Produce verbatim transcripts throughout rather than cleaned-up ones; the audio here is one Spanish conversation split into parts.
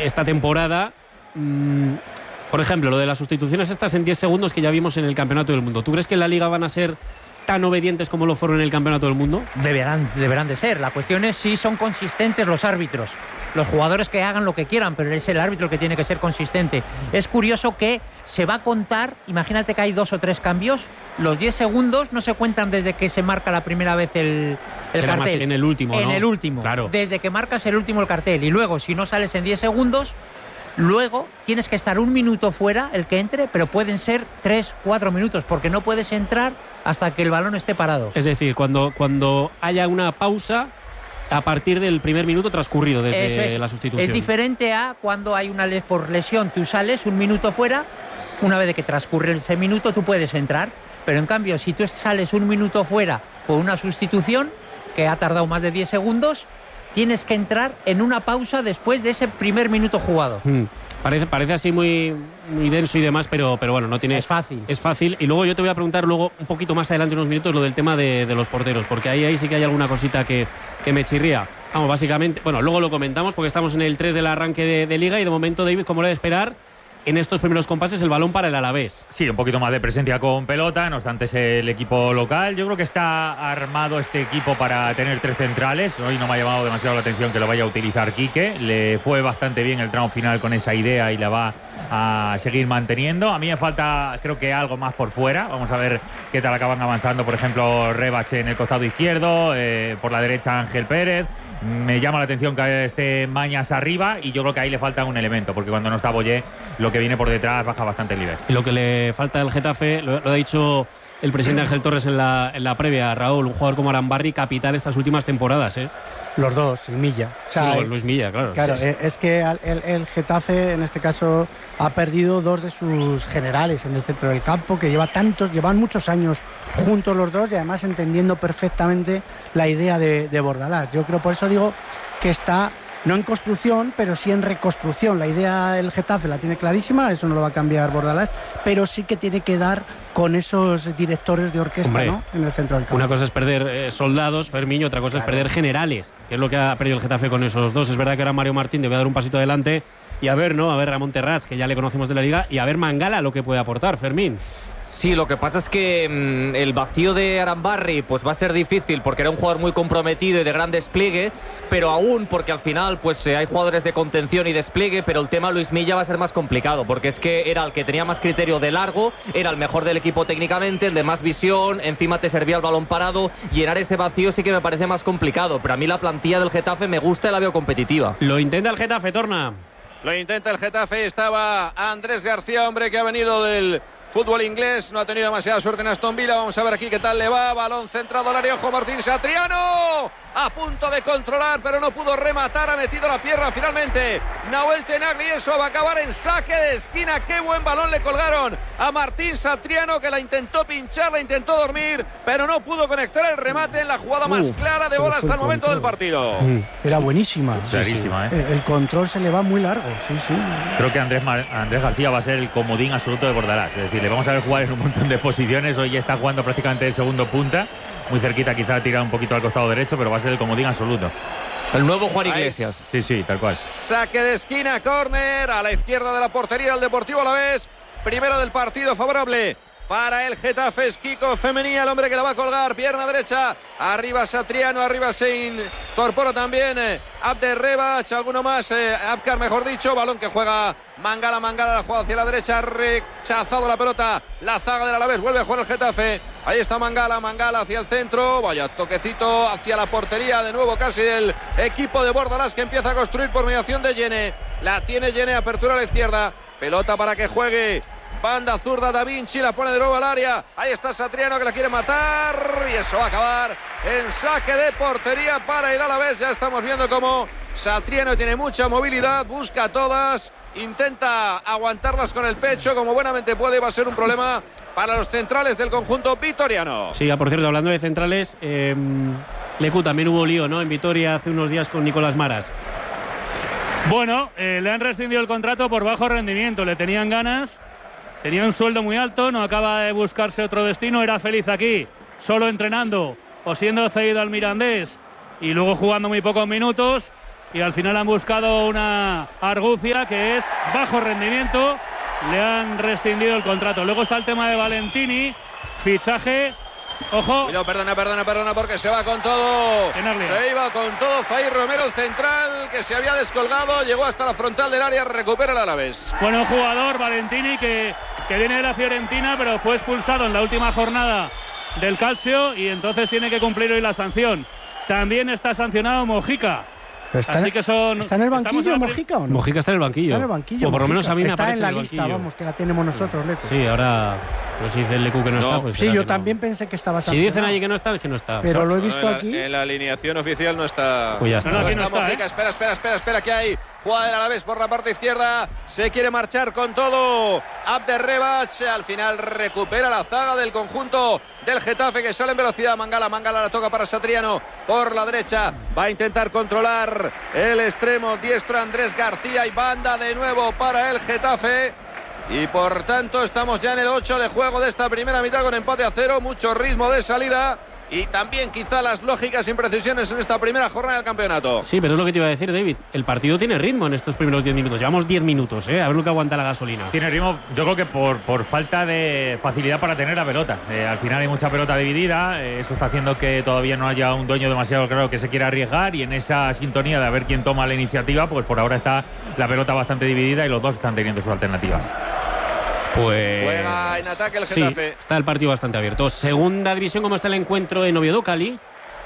esta temporada. Mmm, por ejemplo, lo de las sustituciones estas en diez segundos que ya vimos en el Campeonato del Mundo. ¿Tú crees que en la Liga van a ser tan obedientes como lo fueron en el Campeonato del Mundo? Deberán, deberán de ser. La cuestión es si son consistentes los árbitros. Los jugadores que hagan lo que quieran, pero es el árbitro el que tiene que ser consistente. Es curioso que se va a contar, imagínate que hay dos o tres cambios, los diez segundos no se cuentan desde que se marca la primera vez el, el Será cartel. Más en el último, En ¿no? el último, claro. Desde que marcas el último el cartel. Y luego, si no sales en diez segundos, luego tienes que estar un minuto fuera, el que entre, pero pueden ser tres, cuatro minutos, porque no puedes entrar hasta que el balón esté parado. Es decir, cuando, cuando haya una pausa a partir del primer minuto transcurrido desde Eso es, la sustitución. Es diferente a cuando hay una por lesión, tú sales un minuto fuera, una vez de que transcurre ese minuto tú puedes entrar, pero en cambio si tú sales un minuto fuera por una sustitución que ha tardado más de diez segundos, tienes que entrar en una pausa después de ese primer minuto jugado. Hmm. Parece, parece así muy, muy denso y demás, pero, pero bueno, no tiene... Es fácil. Es fácil. Y luego yo te voy a preguntar luego, un poquito más adelante, unos minutos, lo del tema de, de los porteros, porque ahí, ahí sí que hay alguna cosita que, que me chirría. Vamos, básicamente... Bueno, luego lo comentamos porque estamos en el tres del arranque de, de Liga y de momento, David, como lo de esperar, en estos primeros compases el balón para el Alavés. Sí, un poquito más de presencia con pelota, no obstante es el equipo local. Yo creo que está armado este equipo para tener tres centrales. Hoy no me ha llamado demasiado la atención que lo vaya a utilizar Quique. Le fue bastante bien el tramo final con esa idea y la va a seguir manteniendo. A mí me falta, creo que algo más por fuera. Vamos a ver qué tal acaban avanzando, por ejemplo, Rebache en el costado izquierdo, eh, por la derecha Ángel Pérez. Me llama la atención que esté Mañas arriba y yo creo que ahí le falta un elemento, porque cuando no está Boyé, lo que viene por detrás baja bastante el nivel. Y lo que le falta al Getafe, lo, lo ha dicho el presidente Ángel Torres en la, en la previa, Raúl, un jugador como Arambarri, capital estas últimas temporadas, ¿eh? Los dos, y Milla. O sea, no, Luis Milla, claro. Claro, sí, sí. es que el, el Getafe, en este caso, ha perdido dos de sus generales en el centro del campo, que lleva tantos, llevan muchos años juntos los dos y además entendiendo perfectamente la idea de, de Bordalás. Yo creo, por eso digo que está no en construcción, pero sí en reconstrucción. La idea del Getafe la tiene clarísima, eso no lo va a cambiar Bordalás, pero sí que tiene que dar con esos directores de orquesta, Hombre, ¿no? En el centro del campo. Una cosa es perder eh, soldados, Fermín, y otra cosa claro. es perder generales, que es lo que ha perdido el Getafe con esos dos. Es verdad que ahora Mario Martín debe dar un pasito adelante y a ver, ¿no? A ver Ramón Terrats, que ya le conocemos de la Liga, y a ver Mangala lo que puede aportar, Fermín. Sí, lo que pasa es que mmm, el vacío de Arambarri pues va a ser difícil porque era un jugador muy comprometido y de gran despliegue, pero aún porque al final pues eh, hay jugadores de contención y despliegue, pero el tema Luis Milla va a ser más complicado porque es que era el que tenía más criterio de largo, era el mejor del equipo técnicamente, el de más visión, encima te servía el balón parado. Llenar ese vacío sí que me parece más complicado, pero a mí la plantilla del Getafe me gusta y la veo competitiva. Lo intenta el Getafe, Torna. Lo intenta el Getafe, estaba Andrés García, hombre que ha venido del fútbol inglés, no ha tenido demasiada suerte en Aston Villa. Vamos a ver aquí qué tal le va. Balón centrado al área, ojo Martín Satriano, a punto de controlar, pero no pudo rematar, ha metido la pierna finalmente Nahuel Tenagli, y eso va a acabar en saque de esquina. Qué buen balón le colgaron a Martín Satriano, que la intentó pinchar, la intentó dormir, pero no pudo conectar el remate en la jugada más Uf, clara de bola hasta el momento del partido. Era buenísima. Clarísima, sí, sí. ¿eh? El control se le va muy largo, sí, sí. Creo que Andrés, Andrés García va a ser el comodín absoluto de Bordalás, es decir, le vamos a ver jugar en un montón de posiciones. Hoy ya está jugando prácticamente el segundo punta, muy cerquita, quizá tirar un poquito al costado derecho, pero va a ser el comodín absoluto. El nuevo Juan Iglesias. Sí, sí, tal cual. Saque de esquina, córner a la izquierda de la portería del Deportivo Alavés. Primero del partido, favorable para el Getafe. Es Kiko Femenía, el hombre que la va a colgar, pierna derecha, arriba Satriano, arriba se incorpora también eh, Abder Rebach, alguno más, eh, Abkar mejor dicho, balón que juega Mangala, Mangala la juega hacia la derecha, rechazado la pelota, la zaga del Alavés, vuelve a jugar el Getafe, ahí está Mangala, Mangala hacia el centro, vaya toquecito hacia la portería de nuevo casi del equipo de Bordalás, que empieza a construir por mediación de Yene, la tiene Yene, apertura a la izquierda, pelota para que juegue banda zurda Da Vinci, la pone de nuevo al área, ahí está Satriano que la quiere matar y eso va a acabar en saque de portería para el Alavés. Ya estamos viendo cómo Satriano tiene mucha movilidad, busca todas, intenta aguantarlas con el pecho como buenamente puede, va a ser un problema para los centrales del conjunto vitoriano. Sí, por cierto, hablando de centrales, eh, Lecu, también hubo lío, ¿no? En Vitoria hace unos días con Nicolás Maras. Bueno, eh, le han rescindido el contrato por bajo rendimiento, le tenían ganas. Tenía un sueldo muy alto, no acaba de buscarse otro destino, era feliz aquí, solo entrenando o siendo cedido al Mirandés y luego jugando muy pocos minutos. y al final han buscado una argucia que es bajo rendimiento. Le han rescindido el contrato. Luego está el tema de Valentini, fichaje. Ojo. Cuidado, perdona, perdona, perdona, porque se va con todo. Se iba con todo Zair Romero, el central, que se había descolgado, llegó hasta la frontal del área, recupera el Alavés. Bueno, jugador Valentini que, que viene de la Fiorentina, pero fue expulsado en la última jornada del Calcio y entonces tiene que cumplir hoy la sanción. También está sancionado Mojica. Está, Así que son, ¿Está en el banquillo en Mojica o no? Mojica está en el banquillo. Está en el banquillo. O por lo menos a mí me está aparece en la en el lista, banquillo. vamos, que la tenemos nosotros, Lecu. Sí, ahora, pues si dice el Lecu que no, No. está, pues Sí, será yo que también no. pensé que estaba Si sancionado. dicen allí que no está, es que no está. Pero O sea, lo he visto No, en la, aquí. En la alineación oficial no está. Pues ya está. No, no, aquí No no está está, Mojica, ¿eh? espera, espera, espera, espera, que hay jugada del Alavés por la parte izquierda, se quiere marchar con todo Abderrebach, al final recupera la zaga del conjunto del Getafe que sale en velocidad. Mangala, Mangala la toca para Satriano por la derecha, va a intentar controlar el extremo diestro Andrés García y banda de nuevo para el Getafe. Y por tanto estamos ya en el ocho de juego de esta primera mitad con empate a cero, mucho ritmo de salida y también quizá las lógicas imprecisiones en esta primera jornada del campeonato. Sí, pero es lo que te iba a decir, David. El partido tiene ritmo en estos primeros diez minutos. Llevamos diez minutos, ¿eh? A ver lo que aguanta la gasolina. Tiene ritmo, yo creo que por, por falta de facilidad para tener la pelota. Eh, al final hay mucha pelota dividida, eh, eso está haciendo que todavía no haya un dueño demasiado claro que se quiera arriesgar y en esa sintonía de a ver quién toma la iniciativa, pues por ahora está la pelota bastante dividida y los dos están teniendo sus alternativas. Pues Juega en ataque el Getafe. Sí, está el partido bastante abierto. Segunda división, ¿cómo está el encuentro en Oviedo, Cali?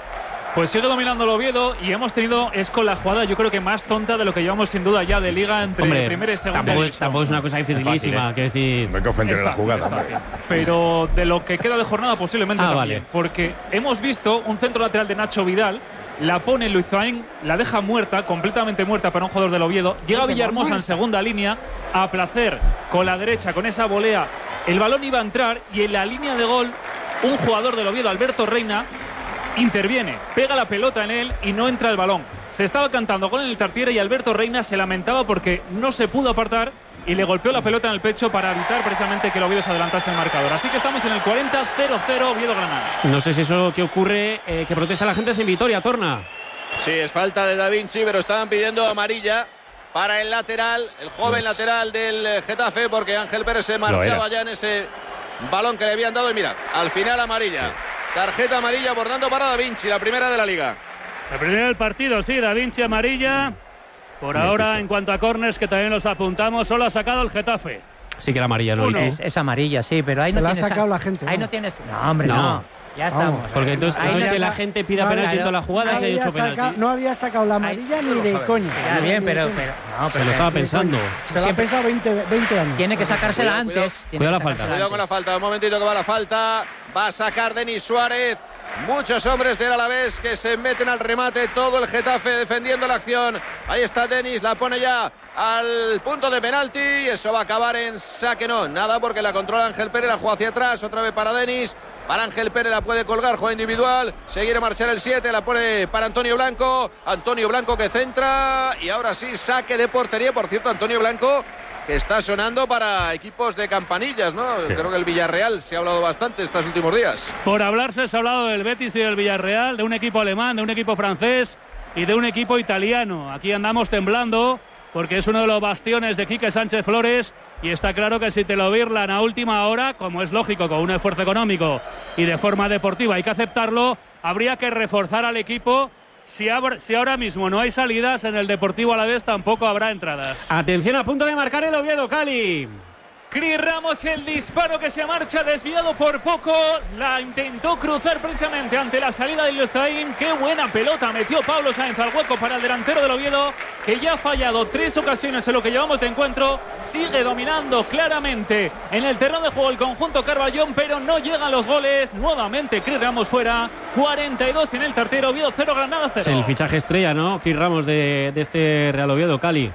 Pues sigue dominando el Oviedo y hemos tenido, es con la jugada yo creo que más tonta de lo que llevamos sin duda ya de liga entre Hombre, primera y segunda tampoco es, división. tampoco es una cosa dificilísima, ¿eh? que decir... No hay que ofender Es la fácil, jugada. es fácil. Pero de lo que queda de jornada posiblemente Ah, también. vale. Porque hemos visto un centro lateral de Nacho Vidal, la pone Luizaín, la deja muerta, completamente muerta para un jugador del Oviedo. Llega Villahermosa en segunda línea a placer con la derecha, con esa volea. El balón iba a entrar y en la línea de gol un jugador del Oviedo, Alberto Reina, interviene, pega la pelota en él y no entra el balón. Se estaba cantando gol en el Tartiere y Alberto Reina se lamentaba porque no se pudo apartar y le golpeó la pelota en el pecho para evitar precisamente que el Oviedo se adelantase el marcador. Así que estamos en el cuarenta cero cero Oviedo-Granada. No sé si eso que ocurre, eh, que protesta la gente es en Vitoria, Torna. Sí, es falta de Da Vinci, pero estaban pidiendo amarilla para el lateral, el joven Pues, lateral del Getafe, porque Ángel Pérez se marchaba ya en ese balón que le habían dado y mira, al final amarilla. Tarjeta amarilla abordando para Da Vinci, la primera de la liga. La primera del partido, sí, Da Vinci amarilla. Por Mira, ahora, esto. en cuanto a córners, que también los apuntamos, solo ha sacado el Getafe. Sí que era amarilla, ¿no? Uno. ¿Y tú? Es, es amarilla, sí, pero ahí Se no la ha tienes. sacado la gente, Ahí vamos. no tienes. No, hombre, No. no. Ya Vamos. estamos. Porque entonces, Ahí entonces no que la sa- gente pida no, penalti en claro. toda la jugada, no, se ha había hecho saca- penalti. no había sacado la amarilla ni de coña. Ya bien, Ni de pero, coña. pero no, Se pero lo estaba que- pensando. Se lo ha Siempre- pensado veinte, veinte años. Tiene que sacársela Cuidado, antes. cuidado. Tiene Cuidado que la falta. sacársela Cuidado con la antes. falta, un momentito que va la falta. Va a sacar Denis Suárez. Muchos hombres del Alavés que se meten al remate. Todo el Getafe defendiendo la acción. Ahí está Denis, la pone ya al punto de penalti. Eso va a acabar en saque. No, nada porque la controla Ángel Pérez. La juega hacia atrás. Otra vez para Denis. Para Ángel Pérez la puede colgar. Juega individual. Se quiere marchar el siete. La pone para Antonio Blanco. Antonio Blanco que centra. Y ahora sí, saque de portería. Por cierto, Antonio Blanco, que está sonando para equipos de campanillas, ¿no? Sí. Creo que el Villarreal se ha hablado bastante estos últimos días. Por hablarse, se ha hablado del Betis y del Villarreal, de un equipo alemán, de un equipo francés y de un equipo italiano. Aquí andamos temblando porque es uno de los bastiones de Quique Sánchez Flores y está claro que si te lo virlan a última hora, como es lógico, con un esfuerzo económico y de forma deportiva, hay que aceptarlo, habría que reforzar al equipo. Si, abr- si ahora mismo no hay salidas, en el Deportivo Alavés tampoco habrá entradas. Atención, a punto de marcar el Oviedo, Cali. Cris Ramos, el disparo que se marcha desviado por poco, la intentó cruzar precisamente ante la salida de Luzaín. Qué buena pelota metió Pablo Sáenz al hueco para el delantero del Oviedo, que ya ha fallado tres ocasiones en lo que llevamos de encuentro. Sigue dominando claramente en el terreno de juego el conjunto Carballón, pero no llegan los goles. Nuevamente Cris Ramos fuera, cuarenta y dos en el Tartiere. Oviedo cero, Granada Es cero. el fichaje estrella, ¿no? Chris Ramos de, de este Real Oviedo, Cali.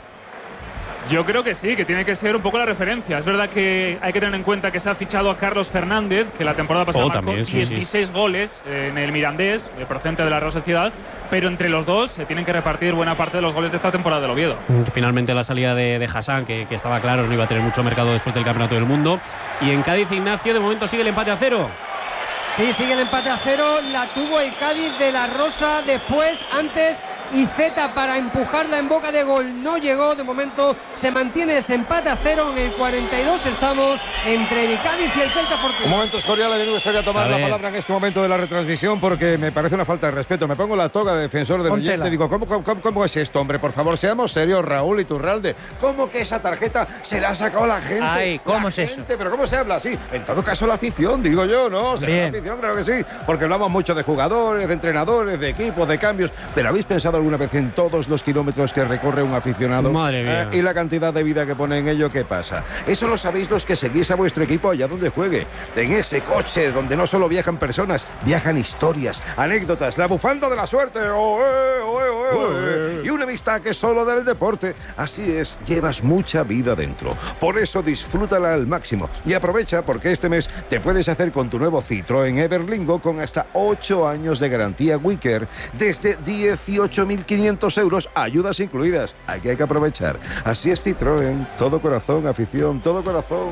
Yo creo que sí, que tiene que ser un poco la referencia. Es verdad que hay que tener en cuenta que se ha fichado a Carlos Fernández, que la temporada pasada Oh, marcó también, sí, sí. dieciséis goles en el Mirandés, eh, procedente de la Real Sociedad, pero entre los dos se tienen que repartir buena parte de los goles de esta temporada del Oviedo. Finalmente la salida de, de Hassan, que, que estaba claro, no iba a tener mucho mercado después del Campeonato del Mundo. Y en Cádiz, Ignacio, de momento sigue el empate a cero. Sí, sigue el empate a cero, la tuvo el Cádiz de la Rosa después, antes y Zeta para empujarla en boca de gol. No llegó, de momento se mantiene ese empate a cero. En el cuarenta y dos estamos entre el Cádiz y el Celta Fortuna. Un momento, Escorial, le gustaría tomar A la ver. palabra en este momento de la retransmisión porque me parece una falta de respeto. Me pongo la toga de defensor del Póntela. oyente y digo, ¿cómo, cómo, cómo es esto, hombre? Por favor, seamos serios, Raúl Iturralde. ¿Cómo que esa tarjeta se la ha sacado la gente? Ay, ¿cómo La es eso? gente, ¿pero cómo se habla así? En todo caso, la afición, digo yo, ¿no? Será Bien. la afición, claro que sí. Porque hablamos mucho de jugadores, de entrenadores, de equipos, de cambios. Pero ¿habéis pensado alguna vez en todos los kilómetros que recorre un aficionado? Madre mía. Eh, y la cantidad de vida que pone en ello, ¿qué pasa? Eso lo sabéis los que seguís a vuestro equipo allá donde juegue. En ese coche donde no solo viajan personas, viajan historias, anécdotas, la bufanda de la suerte. ¡Oe, oe, oe, oe! Y una amistad que es solo del deporte. Así es, llevas mucha vida dentro. Por eso disfrútala al máximo. Y aprovecha porque este mes te puedes hacer con tu nuevo Citroën Everlingo con hasta ocho años de garantía Wicker desde dieciocho mil quinientos euros, ayudas incluidas. Aquí hay que aprovechar. Así es Citroën, todo corazón, afición, todo corazón.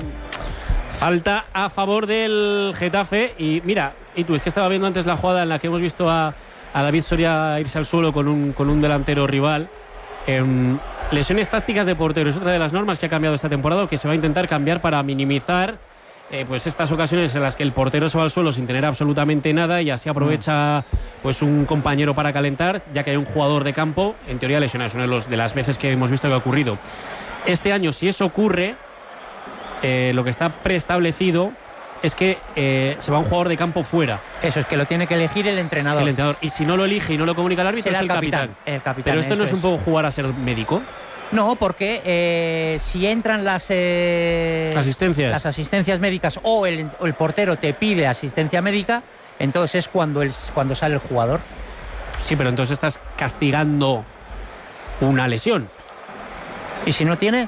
Falta a favor del Getafe. Y mira, y tú, es que estaba viendo antes la jugada en la que hemos visto a, a David Soria irse al suelo con un, con un delantero rival. Eh, lesiones tácticas de portero es otra de las normas que ha cambiado esta temporada, que se va a intentar cambiar para minimizar eh, pues estas ocasiones en las que el portero se va al suelo sin tener absolutamente nada y así aprovecha pues un compañero para calentar, ya que hay un jugador de campo en teoría lesionado. Es una de, los, de las veces que hemos visto que ha ocurrido. Este año, si eso ocurre, eh, lo que está preestablecido es que eh, se va un jugador de campo fuera. Eso es que lo tiene que elegir el entrenador. El entrenador. Y si no lo elige y no lo comunica el árbitro, Será es el el capitán. capitán, el capitán, Pero esto no es eso un es. poco jugar a ser médico. No, porque eh, si entran las eh, Asistencias. las asistencias médicas o el, o el portero te pide asistencia médica, entonces es cuando, el, cuando sale el jugador. Sí, pero entonces estás castigando una lesión. ¿Y si no tiene?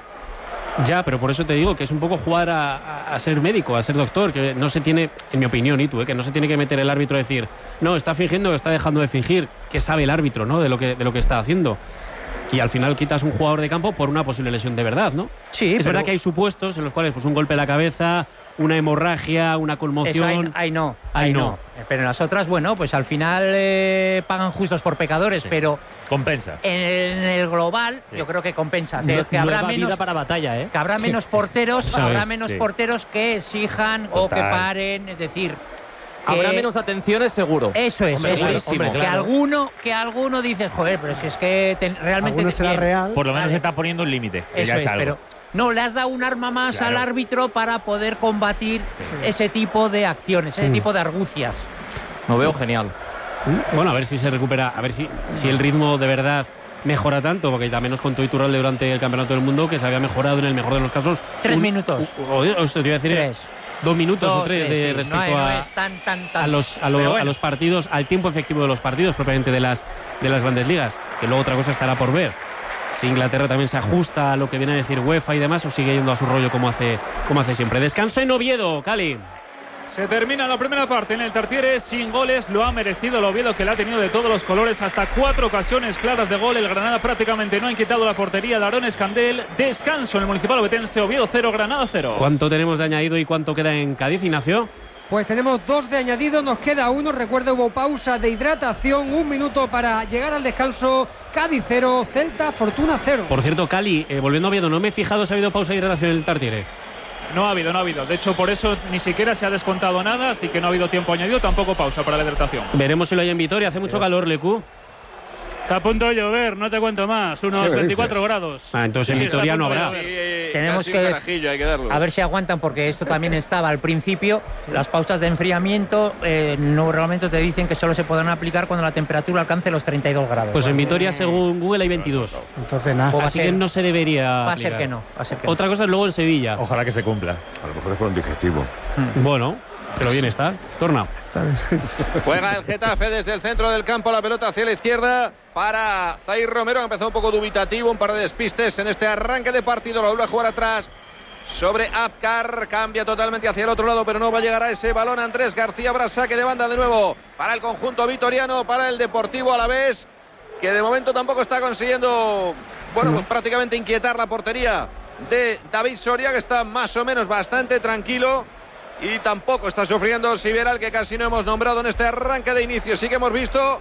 Ya, pero por eso te digo que es un poco jugar a, a- a ser médico, a ser doctor, que no se tiene, en mi opinión, y tú, ¿eh? que no se tiene que meter el árbitro a decir, no, está fingiendo o está dejando de fingir, que sabe el árbitro, ¿no? De lo que, de lo que está haciendo. Y al final quitas un jugador de campo por una posible lesión de verdad, ¿no? Sí, es pero- verdad que hay supuestos en los cuales pues un golpe en la cabeza, una hemorragia, una Eso, conmoción. ahí, ahí no, Ahí ahí no. no. Pero en las otras, bueno, pues al final eh, pagan justos por pecadores, pero Compensa. en el, en el global Sí. yo creo que compensa. Que, que habrá Nueva menos, vida para batalla, ¿eh? que habrá menos porteros, Eso habrá es, menos sí. porteros que exijan o que Total. paren, es decir, que- Habrá menos atenciones, seguro. Eso es, Hombre, eso es. segurísimo. Que claro. alguno, que alguno dice, joder, pero si es que te- realmente Alguno te- será bien, real. Por lo menos Vale. se está poniendo un límite. que Eso ya es, es algo. pero no, le has dado un arma más Claro. al árbitro para poder combatir ese tipo de acciones, ese tipo de argucias. Lo veo genial. Bueno, a ver si se recupera, a ver si, si el ritmo de verdad mejora tanto, porque también nos contó Iturralde durante el Campeonato del Mundo que se había mejorado en el mejor de los casos. Tres un- minutos. o, o- o sea, te iba a decir Tres. dos minutos Dos, o tres, tres, de, sí. respecto No, no a, es tan, tan, tan. a los, a, lo- Pero a bueno. los partidos, al tiempo efectivo de los partidos propiamente de las, de las grandes ligas. Que luego otra cosa estará por ver. Si Inglaterra también se ajusta a lo que viene a decir UEFA y demás, o sigue yendo a su rollo como hace, como hace siempre. Descanso en Oviedo, Cali. Se termina la primera parte en el Tartiere sin goles. Lo ha merecido el Oviedo, que la ha tenido de todos los colores. Hasta cuatro ocasiones claras de gol. El Granada prácticamente no ha inquietado la portería de Aaron Escandel. Descanso en el Municipal Obetense. Oviedo cero, Granada cero. ¿Cuánto tenemos de añadido y cuánto queda en Cádiz, Ignacio? Pues tenemos dos de añadido, nos queda uno. Recuerda, hubo pausa de hidratación, un minuto para llegar al descanso. Cádiz cero, Celta, Fortuna cero. Por cierto, Cali, eh, volviendo a Oviedo, no me he fijado si ha habido pausa de hidratación en el Tartiere. No ha habido, no ha habido. De hecho, por eso ni siquiera se ha descontado nada. Así que no ha habido tiempo añadido, tampoco pausa para la hidratación. Veremos si lo hay en Vitoria. Hace mucho calor, Lecu. Está a punto de llover, no te cuento más. ¿Qué Unos me veinticuatro dices? grados. Ah, entonces en Sí, está Vitoria a no punto de habrá. llover. Tenemos casi que un dec- carajillo, hay que darlos. A ver si aguantan, porque esto también estaba al principio. Las pausas de enfriamiento eh, normalmente te dicen que solo se podrán aplicar cuando la temperatura alcance los treinta y dos grados. Pues en Vitoria, según Google, hay veintidós. Entonces, nada. Pues va a Así ser- que no se debería. Va a ser aplicar. que no. Va a ser que no. Otra cosa es luego en Sevilla. Ojalá que se cumpla. A lo mejor es por un digestivo. Bueno, pero bien está. Torna. Está bien. Juega el Getafe desde el centro del campo, la pelota hacia la izquierda para Zair Romero, que empezó un poco dubitativo, un par de despistes en este arranque de partido, lo vuelve a jugar atrás sobre Apcar, cambia totalmente hacia el otro lado, pero no va a llegar a ese balón Andrés García Brasa, que de banda de nuevo para el conjunto vitoriano, para el Deportivo Alavés, que de momento tampoco está consiguiendo, bueno, pues prácticamente inquietar la portería de David Soria, que está más o menos bastante tranquilo. Y tampoco está sufriendo Siberal, que casi no hemos nombrado en este arranque de inicio. Sí que hemos visto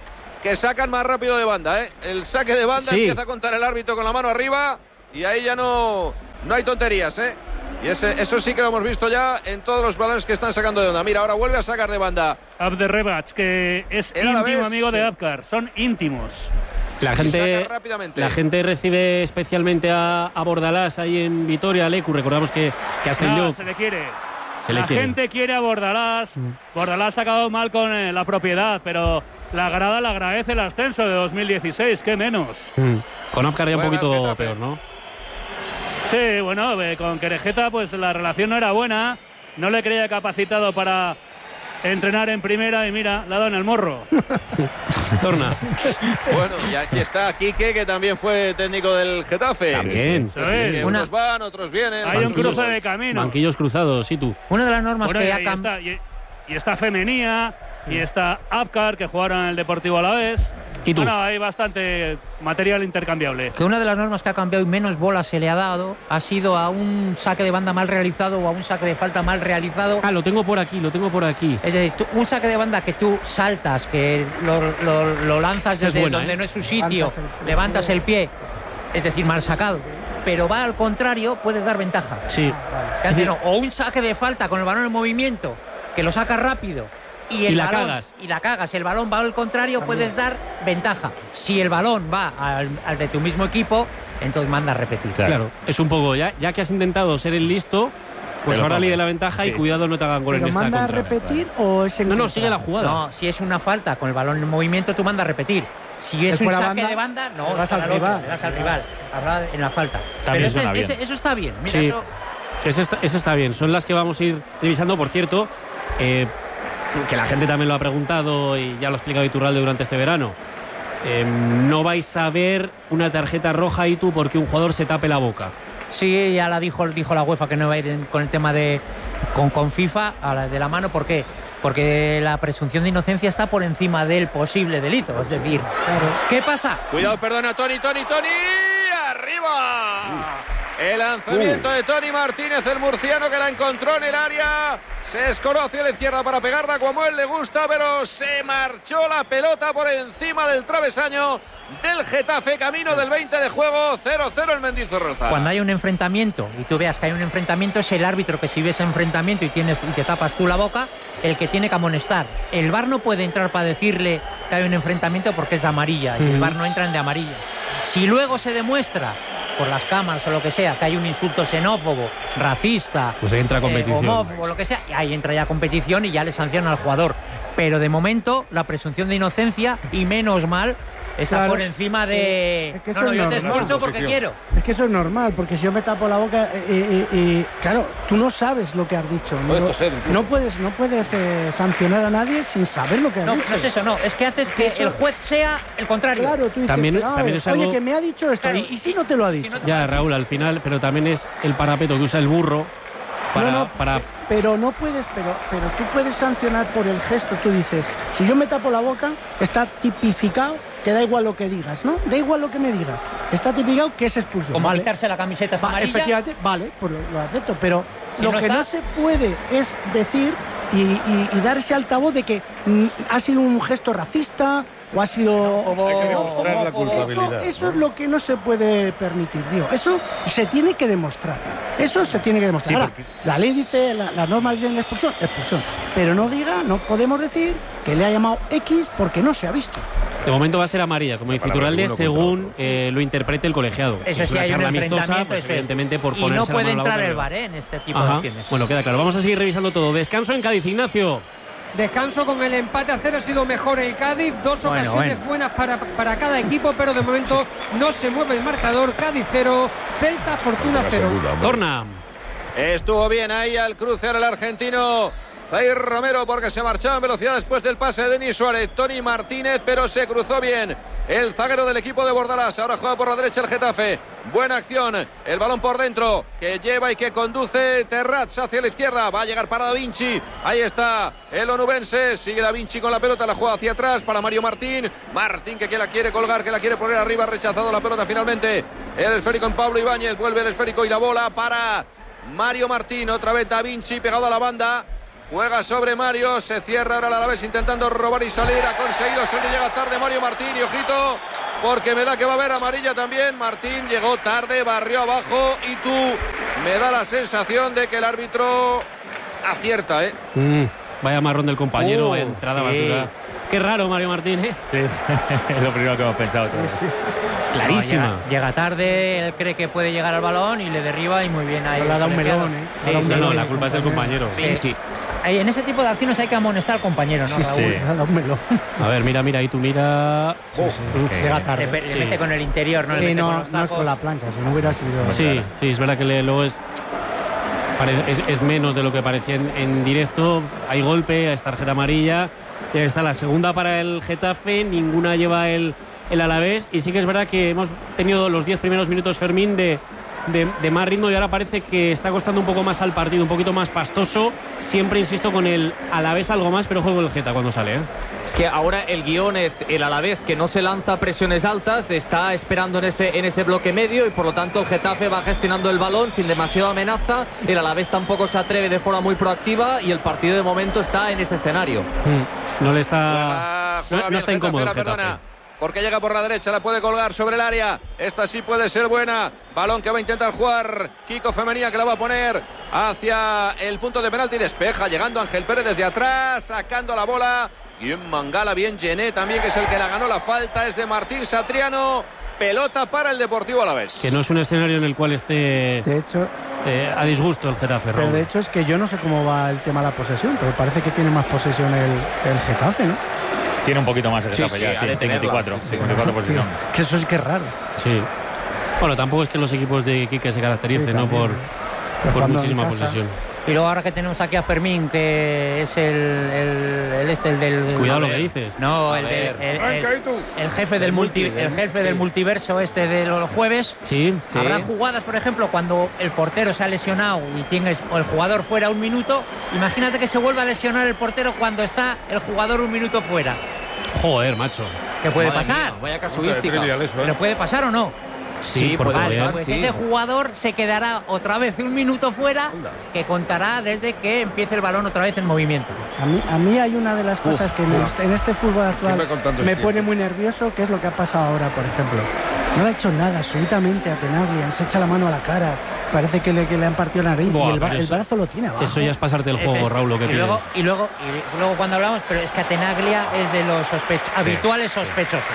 que sacan más rápido de banda, ¿eh? El saque de banda, sí. Empieza a contar el árbitro con la mano arriba y ahí ya no, no hay tonterías, ¿eh? Y ese, eso sí que lo hemos visto ya en todos los balones que están sacando de onda. Mira, ahora vuelve a sacar de banda Abderrebac, que es Era la íntimo vez, amigo sí. de Abkar, son íntimos. La y gente, saca rápidamente. la gente recibe especialmente a, a Bordalás ahí en Vitoria, Lecu. Recordamos que, que ascendió. No, se le quiere. Se le la quiere. gente quiere a Bordalás. Mm. Bordalás ha acabado mal con eh, la propiedad, pero la grada le agradece el ascenso de dos mil dieciséis, qué menos. Mm. Con Abkar ya un Bueno, poquito Getafe. peor, ¿no? Sí, bueno, eh, con Querejeta pues la relación no era buena, no le creía capacitado para entrenar en primera y mira, le ha dado en el morro. Torna. Bueno, y aquí está Quique, que también fue técnico del Getafe. También. Eso es. Que Una- unos van, otros vienen. Hay un Banquillos. cruce de caminos. Banquillos cruzados, sí tú. Una de las normas Bueno, que y, ha y cambiado. está, y, y está Femenía, y está Abkar, que jugaron en el Deportivo Alavés. ¿Y tú? Bueno, hay bastante material intercambiable. Que una de las normas que ha cambiado y menos bolas se le ha dado ha sido a un saque de banda mal realizado o a un saque de falta mal realizado. Ah, lo tengo por aquí, lo tengo por aquí. Es decir, tú- un saque de banda que tú saltas, que lo, lo- lo lanzas Esa es desde buena, donde ¿eh? no es su sitio, Levantas el pie. levantas el pie, es decir, mal sacado, pero va al contrario, puedes dar ventaja. Sí. Que hace, no, o un saque de falta con el balón en movimiento, que lo sacas rápido y, el Y la balón- cagas. y la cagas, el balón va al contrario, puedes dar ventaja. Si el balón va al, al de tu mismo equipo, entonces manda a repetir. Claro. Es un poco, ya, ya que has intentado ser el listo, pues Te lo ahora comes. líder la ventaja y Sí. cuidado no te hagan gol en ¿Pero esta manda a contra. repetir o es en No, no, contra? sigue la jugada. No, si es una falta con el balón en movimiento, tú mandas a repetir. Si es El un fuera saque banda, de banda, no, le das al al otro, rival. le das al rival, ahora en la falta. También Pero ese- suena bien. ese- eso está bien. Mira, Sí. eso, Ese está, ese está bien, son las que vamos a ir revisando, por cierto, eh, que la gente también lo ha preguntado y ya lo ha explicado Iturralde durante este verano. Eh, no vais a ver una tarjeta roja y tú porque un jugador se tape la boca. sí, ya la dijo, dijo la UEFA que no va a ir en- con el tema de con, con FIFA a la, de la mano. ¿Por qué? Porque la presunción de inocencia está por encima del posible delito. Es decir, ¿qué pasa? Cuidado, perdona, Tony, Tony, Tony. ¡Arriba! El lanzamiento de Tony Martínez, el murciano, que la encontró en el área. Se escoró hacia la izquierda para pegarla como a él le gusta, pero se marchó la pelota por encima del travesaño del Getafe, camino del veinte de juego. cero cero el Mendizorroza. Cuando hay un enfrentamiento y tú veas que hay un enfrentamiento, es el árbitro que si ves enfrentamiento y tienes y te tapas tú la boca, el que tiene que amonestar. El V A R no puede entrar para decirle que hay un enfrentamiento porque es de amarilla, y el Ujú. V A R no entra en de amarilla. Si luego se demuestra por las cámaras o lo que sea que hay un insulto xenófobo, racista, Pues ahí entra competición. eh, homófobo, lo que sea, y ahí entra ya competición y ya le sancionan al jugador. Pero de momento la presunción de inocencia, y menos mal, está Claro. por encima de Es que eso no, no, es yo te normal. expulso porque Posición. quiero. Es que eso es normal, porque si yo me tapo la boca, eh, eh, eh, claro, tú no sabes lo que has dicho. Puedes No, toser incluso. no puedes, no puedes eh, sancionar a nadie sin saber lo que has No, dicho. no es eso, no. Es que haces que Eso- el juez sea el contrario. Claro, tú dices, También- pero, también oye, es algo- que me ha dicho esto, Claro, y, y si no te lo ha dicho. no te- Ya, Raúl, al final, pero también es el parapeto que usa el burro para... no, no, para pero no puedes, pero, pero tú puedes sancionar por el gesto. Tú dices, si yo me tapo la boca, está tipificado que da igual lo que digas, ¿no? Da igual lo que me digas. Está tipificado que es expulsión. Como ¿vale? quitarse la camiseta es Va, amarilla. efectivamente, vale, pues lo, lo acepto, pero Si lo no que está- no se puede es decir y, y- y dar ese altavoz de que mm, ha sido un gesto racista o ha sido... Hay que demostrar la Eso, culpabilidad. eso ¿no? es lo que no se puede permitir, digo. Eso se tiene que demostrar. Eso se tiene que demostrar. Sí, Ahora, porque- la ley dice, la- las normas dicen expulsión, expulsión. Pero no diga, no podemos decir que le ha llamado X porque no se ha visto. De momento va a ser amarilla, como dice Para Iturralde, uno contra según otro. eh, lo interprete el colegiado. Si Eso es sí, una hay un charla amistosa, enfrentamiento, pues eso es. evidentemente por Y ponerse no la puede mano en la entrar boca, el no. V A R ¿eh? en este tipo Ajá. de acciones. Bueno, queda claro. Vamos a seguir revisando todo. Descanso en Cádiz, Ignacio. Descanso con el empate a cero, ha sido mejor el Cádiz, dos Bueno, ocasiones bueno. buenas para, para cada equipo, pero de momento no se mueve el marcador. Cádiz cero, Celta Fortuna Buena cero. segunda, hombre. Torna. Estuvo bien ahí al crucear el argentino Zair Romero, porque se marchaba en velocidad después del pase de Denis Suárez. Tony Martínez, pero se cruzó bien el zaguero del equipo de Bordalás. Ahora juega por la derecha el Getafe. Buena acción. El balón por dentro que lleva y que conduce Terrats hacia la izquierda. Va a llegar para Da Vinci. Ahí está el onubense. Sigue Da Vinci con la pelota. La juega hacia atrás para Mario Martín. Martín que, que la quiere colgar, que la quiere poner arriba. Rechazado la pelota finalmente. El esférico en Pablo Ibáñez. Vuelve el esférico y la bola para Mario Martín. Otra vez Da Vinci pegado a la banda. Juega sobre Mario, se cierra ahora el Alavés intentando robar y salir. Ha conseguido salir, llega tarde Mario Martín. Y ojito, porque me da que va a haber amarilla también. Martín llegó tarde, barrió abajo. Y tú, me da la sensación de que el árbitro acierta, ¿eh? Mm, vaya marrón del compañero, Uh, vaya entrada sí. más dura. Qué raro Mario Martín, ¿eh? Sí, es lo primero que hemos pensado todos. Es clarísima. No, llega, llega tarde, él cree que puede llegar al balón y le derriba y muy bien ahí. Pero le ha dado un colegiado. melón, ¿eh? Sí, Le ha dado un sí, No, no, sí. la culpa es del compañero. Sí, sí. Ahí, en ese tipo de acciones hay que amonestar al compañero, ¿no, Sí, Raúl? sí. Le ha dado un melón. A ver, mira, mira, ahí tú mira. Uf, llega tarde. Le, le Sí. mete con el interior, no le Sí, mete con no, los no es tacos. con la plancha, si no hubiera sido. Sí, sí, es verdad que le- luego es, pare- es, es menos de lo que parecía en, en directo. Hay golpe, es tarjeta amarilla. Y ahí está la segunda para el Getafe, ninguna lleva el, el Alavés. Y sí que es verdad que hemos tenido los diez primeros minutos, Fermín, de, de, de más ritmo y ahora parece que está costando un poco más al partido, un poquito más pastoso. Siempre insisto con el Alavés algo más, pero juego el Geta cuando sale, ¿eh? Es que ahora el guión es el Alavés que no se lanza presiones altas, está esperando en ese, en ese bloque medio y por lo tanto el Getafe va gestionando el balón sin demasiada amenaza. El Alavés tampoco se atreve de forma muy proactiva y el partido de momento está en ese escenario. Mm, No le está. Juega, juega No, no bien está el incómodo el Getafe, la Getafe. perdona, porque llega por la derecha, la puede colgar sobre el área. Esta sí puede ser buena. Balón que va a intentar jugar Kiko Femenía, que la va a poner hacia el punto de penalti. Despeja, llegando Ángel Pérez desde atrás, sacando la bola. Bien Mangala, bien Gené también, que es el que la ganó. La falta es de Martín Satriano. Pelota para el Deportivo Alavés. Que no es un escenario en el cual esté De hecho, eh, a disgusto el Getafe, pero Raúl. de hecho es que yo no sé cómo va el tema de la posesión, pero parece que tiene más posesión el, el Getafe, ¿no? Tiene un poquito más el Sí, Getafe sí, ya, ha sí, de cincuenta y cuatro, tenerla. cincuenta y cuatro por ciento. Que eso sí que es raro. Sí. Bueno, tampoco es que los equipos de Quique se caractericen, Sí, ¿no? también. Por, Pero por jugando en muchísima casa. posesión. Y luego ahora que tenemos aquí a Fermín, que es el, el, el este, el del... Cuidado lo a que ver. dices. No, A el, del- ver. el, Arranca ahí el, tú. el jefe del multi, el jefe del multiverso este de los jueves. Sí. Sí. Habrá jugadas, por ejemplo, cuando el portero se ha lesionado y tienes o el jugador fuera un minuto. Imagínate que se vuelva a lesionar el portero cuando está el jugador un minuto fuera. Joder, macho. ¿Qué puede Madre pasar? mía, vaya casuística. ¿Pero puede pasar o no? Sí, por puede Vale, pasar, pues sí. ese jugador se quedará otra vez un minuto fuera, que contará desde que empiece el balón otra vez en movimiento. A mí, a mí hay una de las cosas que en, el- en este fútbol actual Siempre contando ese me pone tiempo. muy nervioso, que es lo que ha pasado ahora, por ejemplo. No le ha hecho nada absolutamente a Tenaglia, se echa la mano a la cara, parece que le, que le han partido la nariz Buah, y el, ba- pero el eso- brazo lo tiene abajo. Eso ya es pasarte el Ese juego, es- Raúl, lo que y pides. luego, y luego y luego cuando hablamos, pero es que Atenaglia es de los sospech- habituales sospechosos.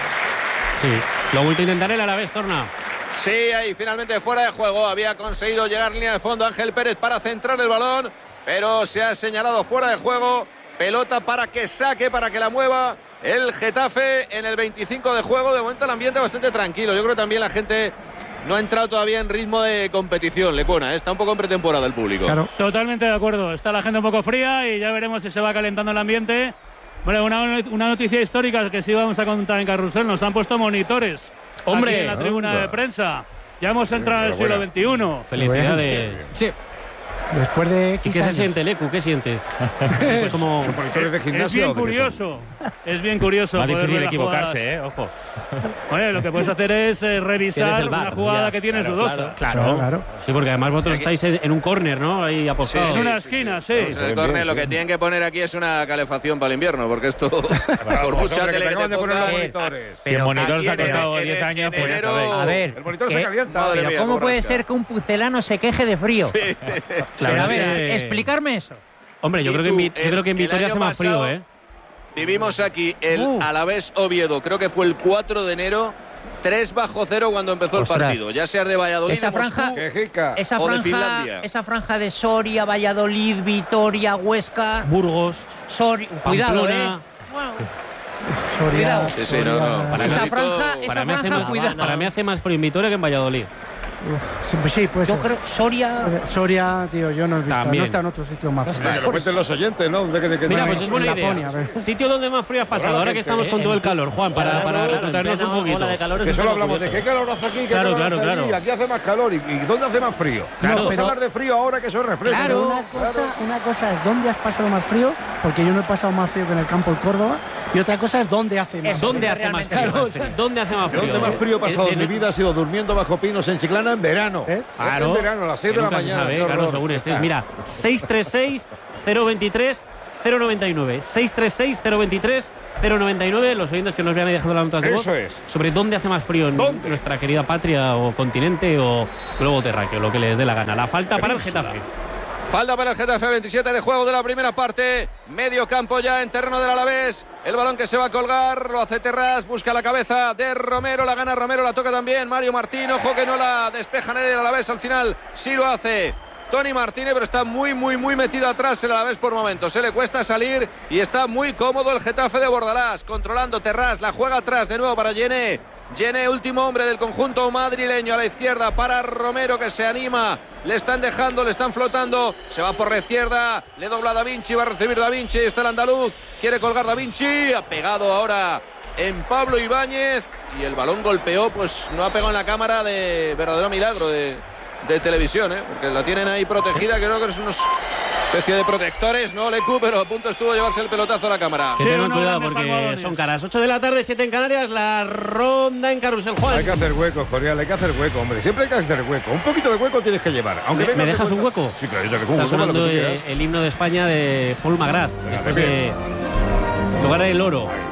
Sí. Lo ha vuelto a intentar el Alavés, Torna. Sí, ahí finalmente fuera de juego. Había conseguido llegar línea de fondo Ángel Pérez para centrar el balón, pero se ha señalado fuera de juego. Pelota para que saque, para que la mueva el Getafe en el veinticinco de juego. De momento el ambiente bastante tranquilo. Yo creo que también la gente no ha entrado todavía en ritmo de competición, Lecuona. Está un poco en pretemporada el público. Claro. Totalmente de acuerdo. Está la gente un poco fría y ya veremos si se va calentando el ambiente. Bueno, una, una noticia histórica que sí vamos a contar en Carrusel. Nos han puesto monitores. ¡Hombre! Aquí en la tribuna Anda. de prensa. Ya hemos entrado en el siglo veintiuno. Felicidades. Sí. Después de ¿Y X qué se años. siente, Lecu? ¿Qué sientes? es como... ¿Son monitores de Es gimnasia bien o de qué son? curioso. Es bien curioso. Va poder difícil ver las equivocarse, jugadas. eh, ojo. Oye, lo que puedes hacer es eh, Tienes revisar el V A R, una jugada ya. que tienes Claro, dudosa. claro. Claro, Claro. Sí, porque además vosotros estáis en, en un córner, ¿no? Ahí apostados. En una esquina, sí. Vamos, en el córner lo que tienen que poner aquí es una calefacción para el invierno, porque esto, por Vamos, mucha hombre, que tele te que acaban te de poner pongan, los monitores. Si el monitor se ha aquí en- costado en- diez en- años, en pues ya enero- sabéis. A ver, El monitor se ¿qué- calienta. Madre pero mía, ¿cómo cómo puede rasca. ser que un pucelano se queje de frío? La Pero a verdad ver, que- explicarme eso. Hombre, yo Y creo que en, tú, Vi- yo el- creo que en el Vitoria año hace más frío, pasado- ¿eh? Vivimos aquí el Uh. Alavés Oviedo, creo que fue el cuatro de enero, tres bajo cero cuando empezó Ostras. el partido. Ya sea de Valladolid, Esa de Moscú, franja- Quejica. Esa O de franja, Finlandia. esa franja de Soria, Valladolid, Vitoria, Huesca, Burgos, Soria, cuidado, Pamplona. eh. Bueno, Soria, Cuidado. Sí, sí, no, no. Para esa casi franja, todo- esa Para mí, hace franja, más, cuidado. para mí hace más frío en Vitoria que en Valladolid. Sí, pues sí, pues Yo creo Soria. Soria, tío, yo no he visto, También. no está en otro sitio más frío. Que lo cuenten los oyentes, ¿no? ¿Dónde creen que Mira, están? pues es buena en idea. Laponia, a ver. Sitio donde más frío has pasado, la ahora que gente, estamos con todo el calor, Juan, para, para retrotraernos un poquito. Que solo hablamos de qué calor hace aquí, qué Claro, calor claro, hace allí. claro. Aquí hace más calor. ¿Y, y dónde hace más frío? Claro, Vamos pero- a hablar de frío ahora que eso es refresco. Pero ¿no? una cosa, Claro. una cosa es dónde has pasado más frío, porque yo no he pasado más frío que en el campo el Córdoba, Y otra cosa es dónde hace más frío. ¿Dónde hace más frío? ¿Dónde hace más frío? ¿Dónde más frío he pasado en mi vida? Ha sido durmiendo bajo pinos en Chiclana en verano. ¿Eh? Claro. En verano, a las seis de la mañana. Sabe, claro, según estés. Mira, seis tres seis, cero veintitrés, cero noventa y nueve. seis tres seis, cero veintitrés, cero noventa y nueve. Los oyentes que nos vean ahí dejando las notas de voz. Eso es. Sobre dónde hace más frío en ¿Dónde? nuestra querida patria o continente o globo terráqueo, lo que les dé la gana. La falta para el Getafe. Falta para el Getafe, veintisiete de juego de la primera parte. Medio campo ya en terreno del Alavés. El balón que se va a colgar, lo hace Terrás, busca la cabeza de Romero, la gana Romero, la toca también Mario Martín. Ojo que no la despeja nadie del Alavés, al final sí lo hace Tony Martínez, pero está muy, muy, muy metido atrás el Alavés por momentos. Se le cuesta salir y está muy cómodo el Getafe de Bordalás, controlando Terrás, la juega atrás de nuevo para Yené. Yené, último hombre del conjunto madrileño, a la izquierda para Romero, que se anima. Le están dejando, le están flotando. Se va por la izquierda, le dobla Da Vinci, va a recibir Da Vinci. Está el andaluz, quiere colgar Da Vinci. Ha pegado ahora en Pablo Ibáñez y el balón golpeó, pues no ha pegado en la cámara de verdadero milagro de, de televisión, ¿eh? Porque la tienen ahí protegida, creo que es unos especie de protectores, ¿no, Lecu? Pero a punto estuvo de llevarse el pelotazo a la cámara. Que Sí, tengan unos cuidado grandes porque salvadones. son caras. ocho de la tarde, siete en Canarias, la ronda en Carrusel. Juan. Hay que hacer huecos, Corial, hay que hacer hueco, hombre. Siempre hay que hacer hueco. Un poquito de hueco tienes que llevar. Aunque ¿Me, vengas ¿me de dejas un vuelta- hueco? Sí, claro, yo te dejo un Está hueco para lo sonando que tú eh, quieras. el himno de España de Paul McGrath, después de bien. lograr el oro.